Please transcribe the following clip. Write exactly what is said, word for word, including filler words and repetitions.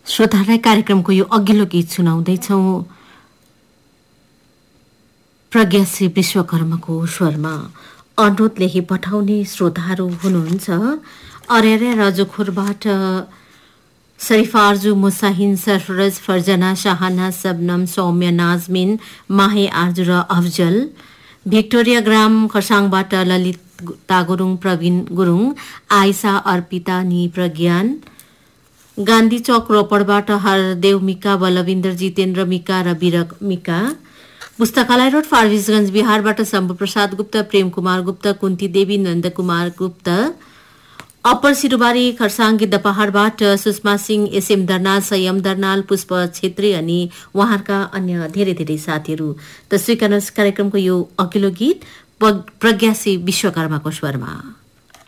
श्रोतालाई कार्यक्रमको यो अघिल्लो गीत सुनाउँदैछौँ प्रज्ञाश्री विश्वकर्माको स्वरमा। अनुरोध लेखी पठाउने श्रोताहरू हुनुहुन्छ अर्या राजोखोरबाट शरीफा आर्जु मुसाहिन सरफरज फर्जना शाहाना सबनम सौम्य नाजमिन माहे आर्जु र अफजल। भिक्टोरिया ग्राम खरसाङबाट ललित तागुरुङ प्रवीण गुरुङ आइसा अर्पिता नि प्रज्ञान। गान्धी चौक रोपड़बाट हरदेव मिका बलविन्दर जितेन्द्र मिका र वीरक मिका। पुस्तकालय रोड फारबिसगंज बिहारबाट शम्भु प्रसाद गुप्त प्रेम कुमार गुप्त कुन्ती देवी नन्द कुमार गुप्त। अप्पर सिरुबारी खरसाङ गिद्धपहाडबाट सुषमा सिंह एसएम दर्नाल संयम दर्नाल पुष्प छेत्री अनि उहाँका अन्य धेरै धेरै साथीहरू। त स्वीकार कार्यक्रमको यो अघिल्लो गीत प्रज्ञाश्री विश्वकर्माको स्वरमा।